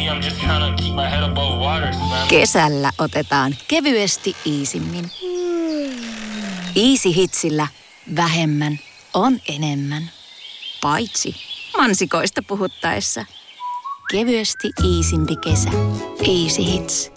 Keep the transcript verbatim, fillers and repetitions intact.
I'm just trying to keep my head above water, man. Kesällä otetaan kevyesti iisimmin. Easy Hitsillä vähemmän on enemmän. Paitsi mansikoista puhuttaessa. Kevyesti iisimpi kesä. Easy Hits.